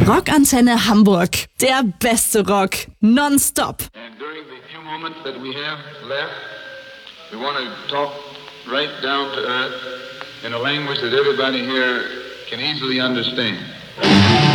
Rockantenne Hamburg. Der beste Rock. Nonstop. And during the few moments that we have left, we want to talk right down to earth in a language that everybody here can easily understand.